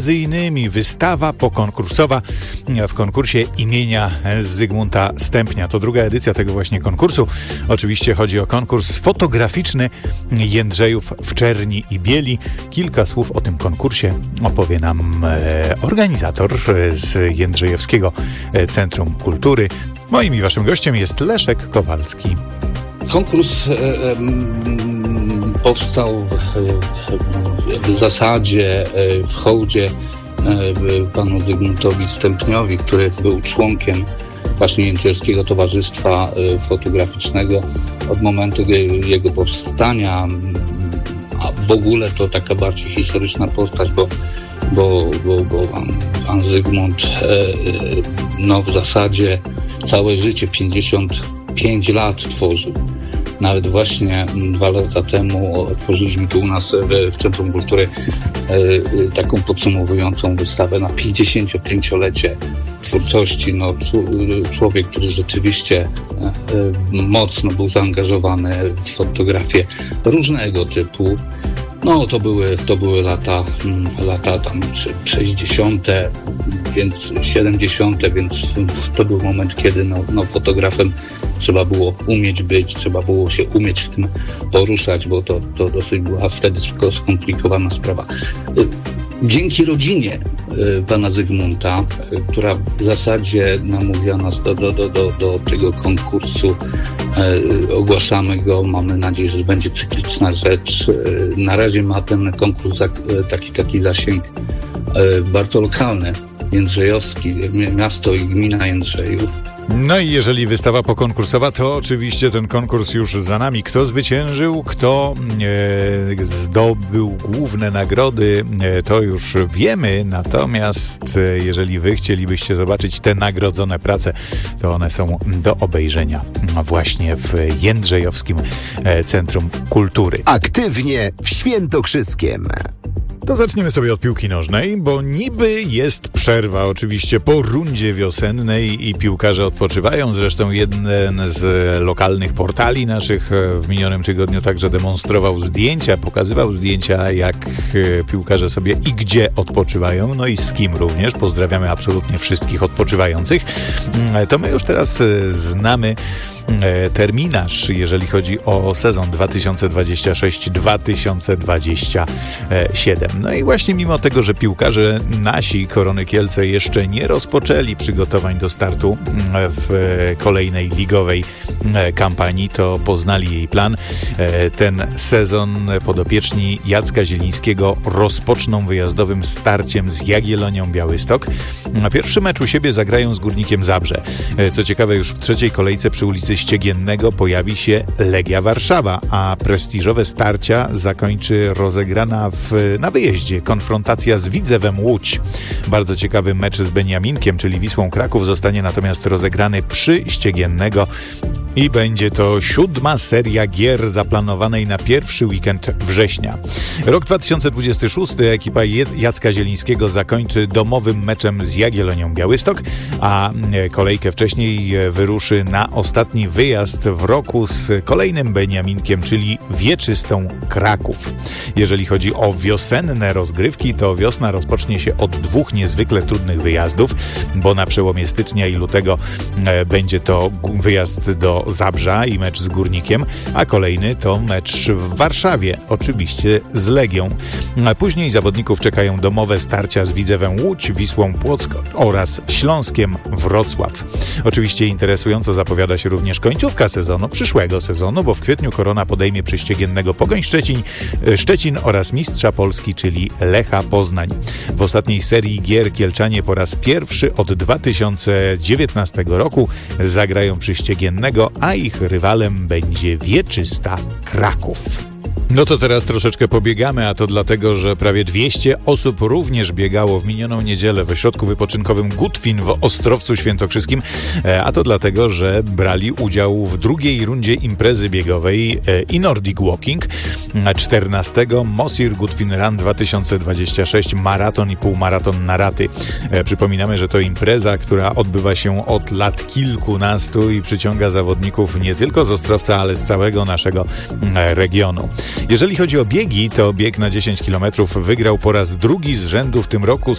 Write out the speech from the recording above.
między innymi wystawa pokonkursowa w konkursie imienia Zygmunta Stępnia. To druga edycja tego właśnie konkursu. Oczywiście chodzi o konkurs fotograficzny Jędrzejów w czerni i bieli. Kilka słów o tym konkursie opowie nam organizator z Jędrzejowskiego Centrum Kultury. Moim i waszym gościem jest Leszek Kowalski. Konkurs powstał w zasadzie w hołdzie panu Zygmuntowi Stępniowi, który był członkiem właśnie Jędrzejowskiego Towarzystwa Fotograficznego od momentu jego powstania, a w ogóle to taka bardziej historyczna postać, bo pan Zygmunt w zasadzie całe życie, 55 lat tworzył. Nawet właśnie 2 lata temu otworzyliśmy tu u nas w Centrum Kultury taką podsumowującą wystawę na 55-lecie twórczości. Człowiek, który rzeczywiście mocno był zaangażowany w fotografię różnego typu. To były lata tam 60., więc 70., więc to był moment, kiedy fotografem trzeba było umieć być, trzeba było się umieć w tym poruszać, bo to dosyć była wtedy skomplikowana sprawa. Dzięki rodzinie pana Zygmunta, która w zasadzie namówiła nas do tego konkursu, ogłaszamy go, mamy nadzieję, że będzie cykliczna rzecz. Na razie ma ten konkurs taki zasięg bardzo lokalny, jędrzejowski, miasto i gmina Jędrzejów. No i jeżeli wystawa pokonkursowa, to oczywiście ten konkurs już za nami. Kto zwyciężył, kto zdobył główne nagrody, to już wiemy. Natomiast jeżeli wy chcielibyście zobaczyć te nagrodzone prace, to one są do obejrzenia właśnie w Jędrzejowskim Centrum Kultury. Aktywnie w Świętokrzyskiem. To zaczniemy sobie od piłki nożnej, bo niby jest przerwa oczywiście po rundzie wiosennej i piłkarze odpoczywają. Zresztą jeden z lokalnych portali naszych w minionym tygodniu także demonstrował zdjęcia, pokazywał zdjęcia, jak piłkarze sobie i gdzie odpoczywają, no i z kim również. Pozdrawiamy absolutnie wszystkich odpoczywających. To my już teraz znamy terminarz, jeżeli chodzi o sezon 2026-2027. No i właśnie mimo tego, że piłkarze nasi Korony Kielce jeszcze nie rozpoczęli przygotowań do startu w kolejnej ligowej kampanii, to poznali jej plan. Ten sezon podopieczni Jacka Zielińskiego rozpoczną wyjazdowym starciem z Jagiellonią Białystok. Pierwszy mecz u siebie zagrają z Górnikiem Zabrze. Co ciekawe, już w trzeciej kolejce przy ulicy Ściegiennego pojawi się Legia Warszawa, a prestiżowe starcia zakończy rozegrana na wyjeździe konfrontacja z Widzewem Łódź. Bardzo ciekawy mecz z Beniaminkiem, czyli Wisłą Kraków, zostanie natomiast rozegrany przy Ściegiennego i będzie to 7. seria gier zaplanowanej na pierwszy weekend września. Rok 2026 ekipa Jacka Zielińskiego zakończy domowym meczem z Jagiellonią Białystok, a kolejkę wcześniej wyruszy na ostatni wyjazd w roku z kolejnym Beniaminkiem, czyli Wieczystą Kraków. Jeżeli chodzi o wiosenne rozgrywki, to wiosna rozpocznie się od 2 niezwykle trudnych wyjazdów, bo na przełomie stycznia i lutego będzie to wyjazd do Zabrza i mecz z Górnikiem, a kolejny to mecz w Warszawie, oczywiście z Legią. Później zawodników czekają domowe starcia z Widzewem Łódź, Wisłą Płock oraz Śląskiem Wrocław. Oczywiście interesująco zapowiada się również końcówka przyszłego sezonu, bo w kwietniu Korona podejmie przy Ściegiennego Pogoń Szczecin oraz mistrza Polski, czyli Lecha Poznań. W ostatniej serii gier Kielczanie po raz pierwszy od 2019 roku zagrają przy Ściegiennego, a ich rywalem będzie Wieczysta Kraków. No to teraz troszeczkę pobiegamy, a to dlatego, że prawie 200 osób również biegało w minioną niedzielę w ośrodku wypoczynkowym Gutwin w Ostrowcu Świętokrzyskim, a to dlatego, że brali udział w drugiej rundzie imprezy biegowej i Nordic Walking. 14 Mosir Gutwin Run 2026, maraton i półmaraton na raty. Przypominamy, że to impreza, która odbywa się od lat kilkunastu i przyciąga zawodników nie tylko z Ostrowca, ale z całego naszego regionu. Jeżeli chodzi o biegi, to bieg na 10 km wygrał po raz drugi z rzędu w tym roku